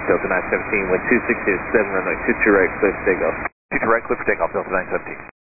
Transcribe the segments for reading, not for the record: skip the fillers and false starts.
Delta 917, wind 2687, runway 22 right, clear for takeoff. 22 right, clear for takeoff, Delta 917.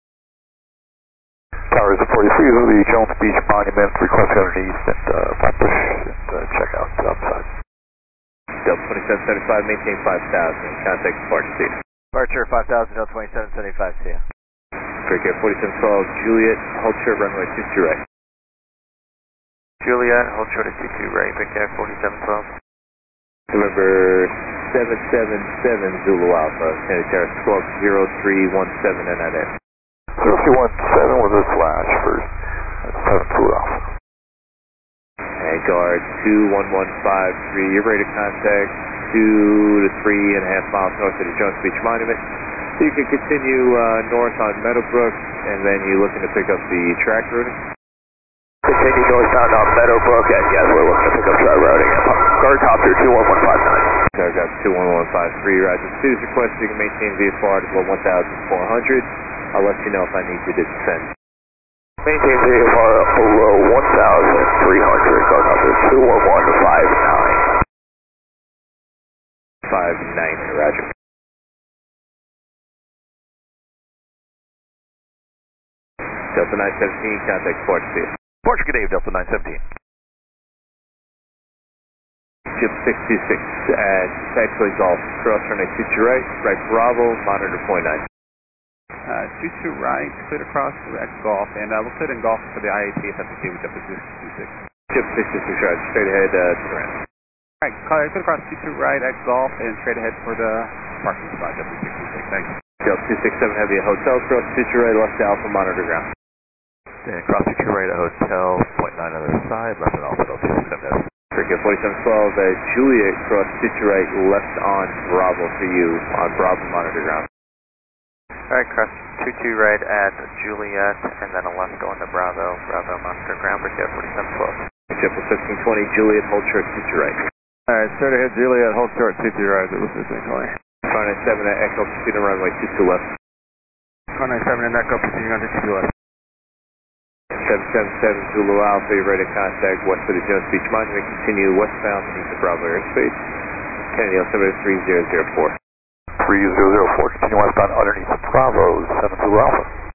Towers at 43 of the Jones Beach Monument, request underneath and push and check out outside. Delta 2775, maintain 5000, contact departure seat. Departure 5000, Delta 2775, see ya. Break Air 4712, Juliet, hold short, runway 22 right. Juliet, hold short at 22 right, Break Air 4712. November 777 Zulu Alpha, Sanitary 120317 NNS. 0317 with a slash for 7 Zulu Alpha. And guard 21153, you're ready to contact 2 to 3.5 miles north of the Jones Beach Monument. So you can continue north on Meadowbrook, and then you're looking to pick up the track routing. Continue northbound on Meadowbrook, and yes, we're looking to pick up track routing. Guard Copter 21159. Guard Copter 21153, Roger. Students request you can maintain VFR at below 1,400. I'll let you know if I need you to descend. Maintain VFR below 1,300, Guard Copter 21159. 59, Roger. Delta 917, contact departure seat. Departure, good day, Delta 917. Ship 626 at taxiway Golf, cross runway 22 right, right Bravo, monitor point 9. 22 right, cleared across at Golf, and we'll clear in Golf for the IAT if that's okay with Delta 626. Ship 626 right, straight ahead, turn around. Alright, clear across 22 right at Golf and straight ahead for the parking spot, Delta 626, thanks. Delta 267 Heavy at Hotel, cross 22 right, left Alpha, monitor ground. Then cross 22 right at Hotel, point 9 on the other side, left and Alpha, Delta 267. Break Air 4712, Juliet, cross 22 right, left on Bravo for you, on Bravo, monitor ground. Alright, cross 22 right at Juliet, and then a left going to Bravo, Bravo monitor ground, Break Air 4712. Triple 1520, Juliet, hold short, 22 right. Alright, straight ahead Juliet, hold short, 22 right, Triple 1520. Car 97 at Echo, proceed on runway 22 left. Car 97 and Echo, proceeding on 22 left. 777 Zulu Alpha, you're ready to contact west of the Jones Beach Monument, continue westbound beneath the Bravo airspace. Kennedy altimeter 3004. 3004, continue westbound underneath the Bravo, 7 Zulu Alpha.